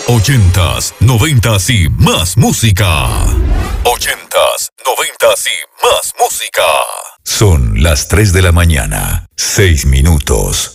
80s, 90s y más música. 80s, 90s y más música. Son las 3 de la mañana, 6 minutos.